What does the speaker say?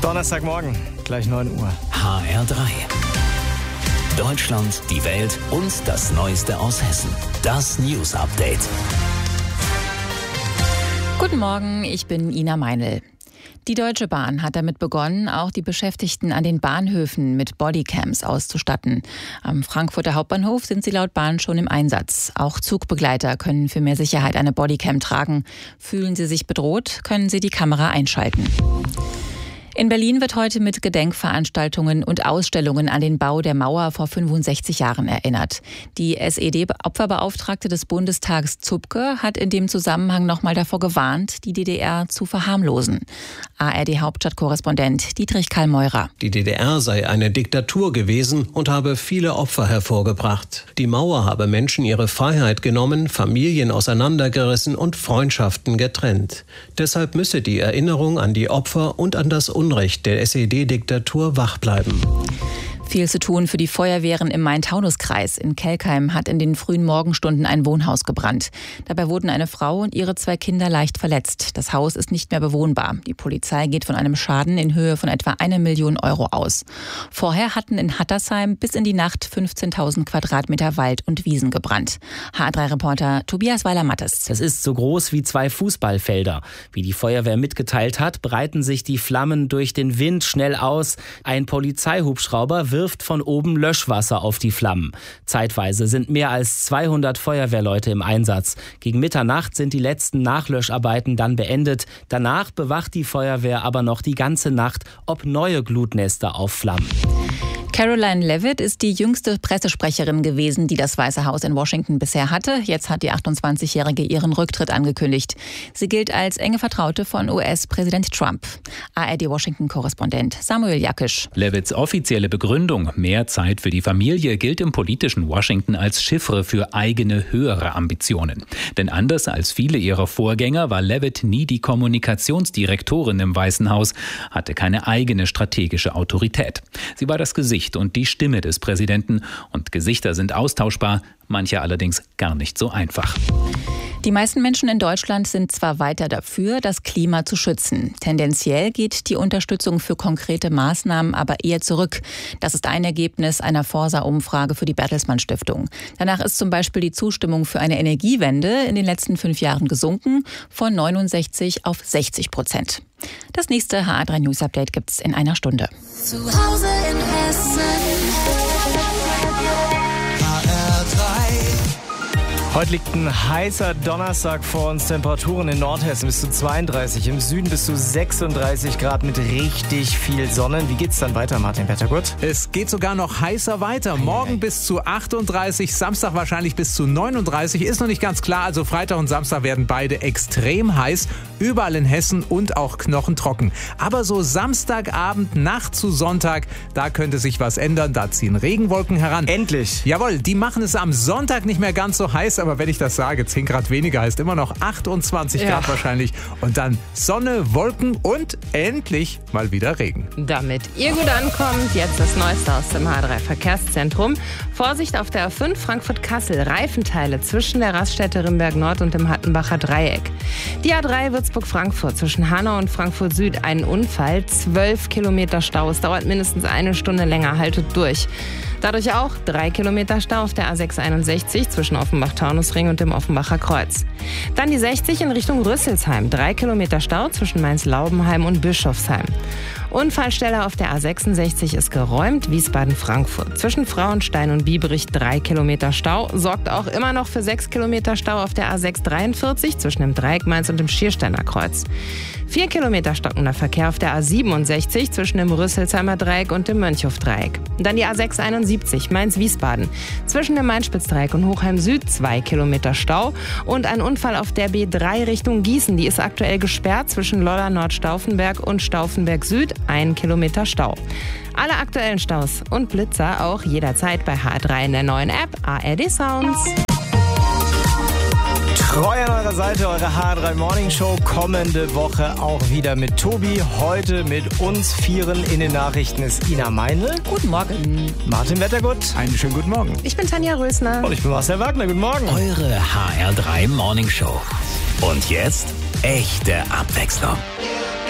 Donnerstagmorgen, gleich 9 Uhr. HR3. Deutschland, die Welt und das Neueste aus Hessen. Das News Update. Guten Morgen, ich bin Ina Meinl. Die Deutsche Bahn hat damit begonnen, auch die Beschäftigten an den Bahnhöfen mit Bodycams auszustatten. Am Frankfurter Hauptbahnhof sind sie laut Bahn schon im Einsatz. Auch Zugbegleiter können für mehr Sicherheit eine Bodycam tragen. Fühlen sie sich bedroht, können sie die Kamera einschalten. In Berlin wird heute mit Gedenkveranstaltungen und Ausstellungen an den Bau der Mauer vor 65 Jahren erinnert. Die SED-Opferbeauftragte des Bundestags Zupke hat in dem Zusammenhang nochmal davor gewarnt, die DDR zu verharmlosen. ARD-Hauptstadtkorrespondent Dietrich Karl-Meurer. Die DDR sei eine Diktatur gewesen und habe viele Opfer hervorgebracht. Die Mauer habe Menschen ihre Freiheit genommen, Familien auseinandergerissen und Freundschaften getrennt. Deshalb müsse die Erinnerung an die Opfer und an das Unrecht der SED-Diktatur wach bleiben. Viel zu tun für die Feuerwehren im Main-Taunus-Kreis. In Kelkheim hat in den frühen Morgenstunden ein Wohnhaus gebrannt. Dabei wurden eine Frau und ihre 2 Kinder leicht verletzt. Das Haus ist nicht mehr bewohnbar. Die Polizei geht von einem Schaden in Höhe von etwa 1 Million Euro aus. Vorher hatten in Hattersheim bis in die Nacht 15.000 Quadratmeter Wald und Wiesen gebrannt. HR3-Reporter Tobias Weiler-Mattes. Es ist so groß wie 2 Fußballfelder. Wie die Feuerwehr mitgeteilt hat, breiten sich die Flammen durch den Wind schnell aus. Ein Polizeihubschrauber wirft von oben Löschwasser auf die Flammen. Zeitweise sind mehr als 200 Feuerwehrleute im Einsatz. Gegen Mitternacht sind die letzten Nachlöscharbeiten dann beendet. Danach bewacht die Feuerwehr aber noch die ganze Nacht, ob neue Glutnester aufflammen. Caroline Leavitt ist die jüngste Pressesprecherin gewesen, die das Weiße Haus in Washington bisher hatte. Jetzt hat die 28-Jährige ihren Rücktritt angekündigt. Sie gilt als enge Vertraute von US-Präsident Trump. ARD-Washington-Korrespondent Samuel Jakisch. Leavitts offizielle Begründung, mehr Zeit für die Familie, gilt im politischen Washington als Chiffre für eigene höhere Ambitionen. Denn anders als viele ihrer Vorgänger war Leavitt nie die Kommunikationsdirektorin im Weißen Haus, hatte keine eigene strategische Autorität. Sie war das Gesicht und die Stimme des Präsidenten. Und Gesichter sind austauschbar, manche allerdings gar nicht so einfach. Die meisten Menschen in Deutschland sind zwar weiter dafür, das Klima zu schützen. Tendenziell geht die Unterstützung für konkrete Maßnahmen aber eher zurück. Das ist ein Ergebnis einer Forsa-Umfrage für die Bertelsmann Stiftung. Danach ist zum Beispiel die Zustimmung für eine Energiewende in den letzten 5 Jahren gesunken, von 69% auf 60%. Das nächste HR3 News Update gibt's in einer Stunde. Zu Hause in Hessen. Heute liegt ein heißer Donnerstag vor uns. Temperaturen in Nordhessen bis zu 32, im Süden bis zu 36 Grad mit richtig viel Sonne. Wie geht's dann weiter, Martin Wettergut? Es geht sogar noch heißer weiter. Morgen bis zu 38, Samstag wahrscheinlich bis zu 39. Ist noch nicht ganz klar. Also Freitag und Samstag werden beide extrem heiß. Überall in Hessen und auch knochentrocken. Aber so Samstagabend, Nacht zu Sonntag, da könnte sich was ändern. Da ziehen Regenwolken heran. Endlich! Jawohl, die machen es am Sonntag nicht mehr ganz so heiß. Aber wenn ich das sage, 10 Grad weniger heißt immer noch 28 Grad wahrscheinlich. Und dann Sonne, Wolken und endlich mal wieder Regen. Damit ihr gut ankommt, jetzt das Neueste aus dem H3 Verkehrszentrum. Vorsicht auf der A5 Frankfurt-Kassel, Reifenteile zwischen der Raststätte Rimberg Nord und dem Hattenbacher Dreieck. Die A3 Würzburg-Frankfurt zwischen Hanau und Frankfurt Süd, ein Unfall, 12 Kilometer Stau. Es dauert mindestens 1 Stunde länger, haltet durch. Dadurch auch 3 Kilometer Stau auf der A661 zwischen Offenbach-Taunusring und dem Offenbacher Kreuz. Dann die 60 in Richtung Rüsselsheim, 3 Kilometer Stau zwischen Mainz-Laubenheim und Bischofsheim. Unfallstelle auf der A66 ist geräumt, Wiesbaden-Frankfurt. Zwischen Frauenstein und Biebrich 3 Kilometer Stau, sorgt auch immer noch für 6 Kilometer Stau auf der A643 zwischen dem Dreieck Mainz und dem Schiersteiner Kreuz. 4 Kilometer stockender Verkehr auf der A67 zwischen dem Rüsselsheimer Dreieck und dem Mönchhof-Dreieck. Dann die A671 Mainz-Wiesbaden. Zwischen dem Mainspitzdreieck und Hochheim Süd 2 Kilometer Stau. Und ein Unfall auf der B3 Richtung Gießen. Die ist aktuell gesperrt zwischen Lollar Nord-Stauffenberg und Stauffenberg Süd. 1 Kilometer Stau. Alle aktuellen Staus und Blitzer auch jederzeit bei HR3 in der neuen App ARD Sounds. Treu an eurer Seite, eure HR3 Morning Show. Kommende Woche auch wieder mit Tobi. Heute mit uns Vieren in den Nachrichten ist Ina Meinl. Guten Morgen. Martin Wettergut. Einen schönen guten Morgen. Ich bin Tanja Rösner. Und ich bin Marcel Wagner. Guten Morgen. Eure HR3 Morning Show. Und jetzt echte Abwechslung.